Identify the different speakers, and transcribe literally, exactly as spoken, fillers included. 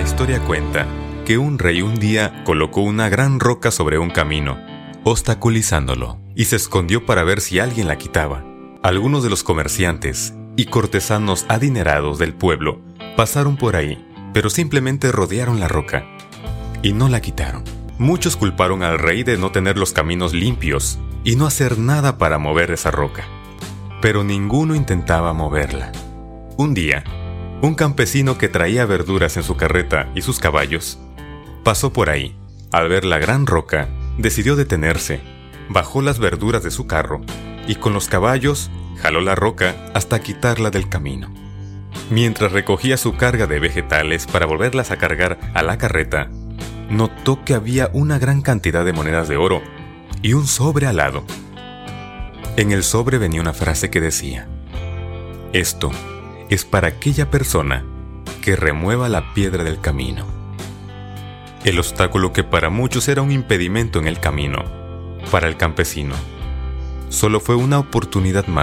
Speaker 1: historia cuenta que un rey un día colocó una gran roca sobre un camino, obstaculizándolo, y se escondió para ver si alguien la quitaba. Algunos de los comerciantes y cortesanos adinerados del pueblo pasaron por ahí, pero simplemente rodearon la roca y no la quitaron. Muchos culparon al rey de no tener los caminos limpios y no hacer nada para mover esa roca, pero ninguno intentaba moverla. Un día, un campesino que traía verduras en su carreta y sus caballos pasó por ahí. Al ver la gran roca, decidió detenerse, bajó las verduras de su carro y con los caballos jaló la roca hasta quitarla del camino. Mientras recogía su carga de vegetales para volverlas a cargar a la carreta, notó que había una gran cantidad de monedas de oro y un sobre al lado. En el sobre venía una frase que decía: esto es para aquella persona que remueva la piedra del camino. El obstáculo que para muchos era un impedimento en el camino, para el campesino, solo fue una oportunidad más